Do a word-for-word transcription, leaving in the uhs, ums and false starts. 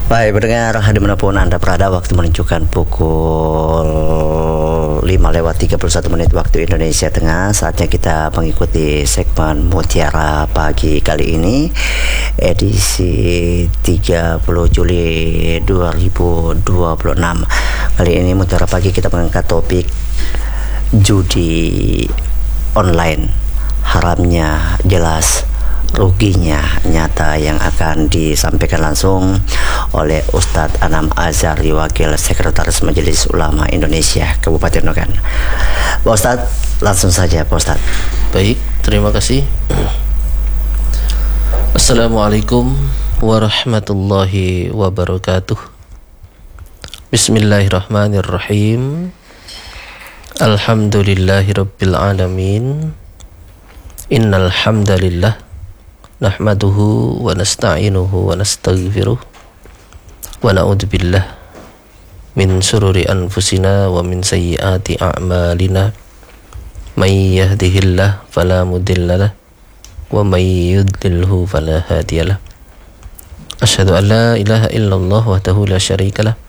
Baik, pendengar dimanapun Anda berada, waktu menunjukkan pukul lima lewat tiga puluh satu menit waktu Indonesia Tengah. Saatnya kita mengikuti segmen Mutiara Pagi kali ini, edisi tiga puluh Juli dua ribu dua puluh enam. Kali ini Mutiara Pagi kita mengangkat topik judi online, haramnya jelas, ruginya nyata, yang akan disampaikan langsung oleh Ustadz Anam Azhari, Wakil Sekretaris Majelis Ulama Indonesia Kabupaten Nugan. Pak Ustadz, langsung saja Pak Ustadz. Baik, terima kasih. Assalamualaikum warahmatullahi wabarakatuh. Bismillahirrahmanirrahim. Alhamdulillahirabbil alamin. Innal hamdalillah nahmaduhu wa nasta'inuhu wa nastaghfiruh wa na'udzu billah min syururi anfusina wa min sayyiati a'malina. May yahdihillah fala mudhillalah wa may yudlilhu fala hadiyalah. Asyhadu an la ilaha illallah wahdahu la syarikalah